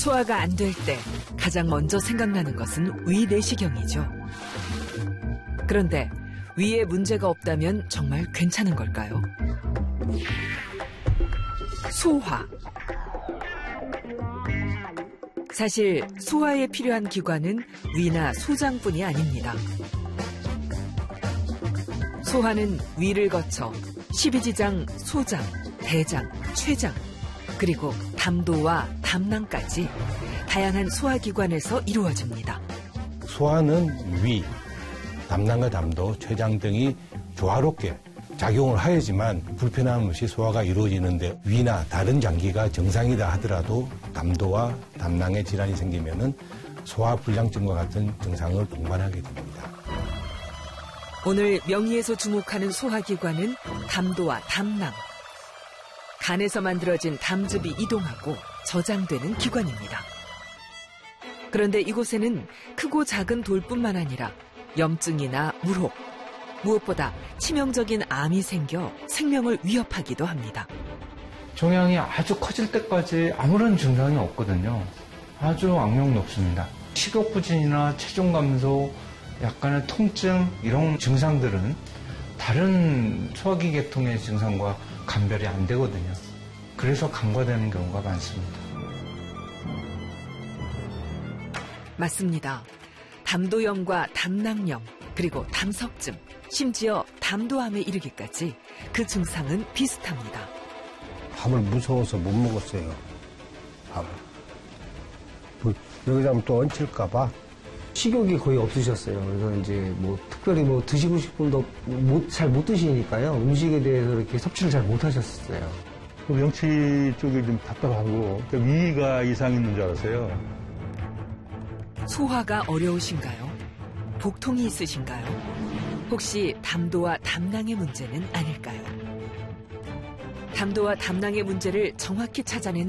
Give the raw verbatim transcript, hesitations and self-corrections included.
소화가 안 될 때 가장 먼저 생각나는 것은 위 내시경이죠. 그런데 위에 문제가 없다면 정말 괜찮은 걸까요? 소화. 사실 소화에 필요한 기관은 위나 소장뿐이 아닙니다. 소화는 위를 거쳐 십이지장, 소장, 대장, 췌장, 그리고 담도와 담낭까지 다양한 소화기관에서 이루어집니다. 소화는 위, 담낭과 담도, 췌장 등이 조화롭게 작용을 하여지만 불편함 없이 소화가 이루어지는데 위나 다른 장기가 정상이다 하더라도 담도와 담낭에 질환이 생기면은 소화불량증과 같은 증상을 동반하게 됩니다. 오늘 명의에서 주목하는 소화기관은 담도와 담낭. 간에서 만들어진 담즙이 이동하고 저장되는 기관입니다. 그런데 이곳에는 크고 작은 돌뿐만 아니라 염증이나 물혹, 무엇보다 치명적인 암이 생겨 생명을 위협하기도 합니다. 종양이 아주 커질 때까지 아무런 증상이 없거든요. 아주 악명 높습니다. 식욕부진이나 체중 감소, 약간의 통증 이런 증상들은 다른 소화기 계통의 증상과 감별이 안 되거든요. 그래서 간과되는 경우가 많습니다. 맞습니다. 담도염과 담낭염, 그리고 담석증, 심지어 담도암에 이르기까지 그 증상은 비슷합니다. 밥을 무서워서 못 먹었어요. 밥을. 뭐 여기다 하면 또 얹힐까 봐. 식욕이 거의 없으셨어요. 그래서 이제 뭐 특별히 뭐 드시고 싶은도 잘 못 드시니까요. 음식에 대해서 이렇게 섭취를 잘 못 하셨어요. 명치 쪽이 좀 답답하고 위가 이상 있는 줄 알았어요. 소화가 어려우신가요? 복통이 있으신가요? 혹시 담도와 담낭의 문제는 아닐까요? 담도와 담낭의 문제를 정확히 찾아내는